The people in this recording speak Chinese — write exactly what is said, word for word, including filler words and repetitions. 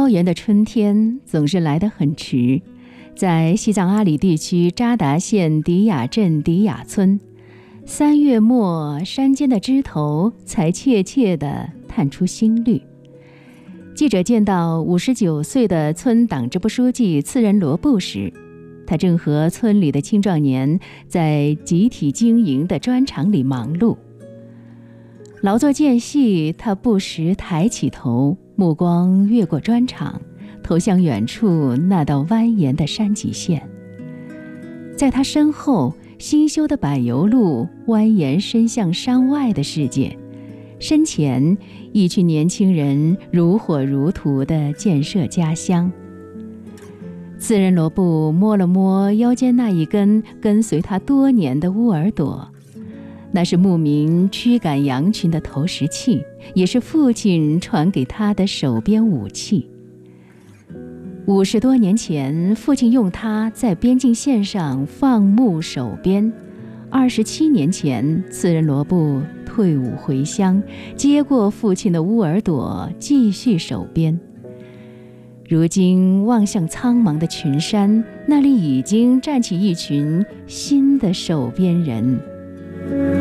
原的春天总是来得很迟，在西藏阿里地区扎达县迪雅镇迪雅村，三月末山间的枝头才怯怯地探出新绿。记者见到五十九岁的村党支部书记次仁罗布时，他正和村里的青壮年在集体经营的砖厂里忙碌。劳作间隙，他不时抬起头，目光越过砖厂，投向远处那道蜿蜒的山脊线。在他身后，新修的柏油路蜿蜒伸向山外的世界，身前一群年轻人如火如荼地建设家乡。次仁罗布摸了摸腰间那一根跟随他多年的乌尔朵，那是牧民驱赶羊群的投石器，也是父亲传给他的手边武器。五十多年前，父亲用它在边境线上放牧守边。二十七年前，次仁罗布退伍回乡，接过父亲的乌尔朵，继续守边。如今望向苍茫的群山，那里已经站起一群新的守边人。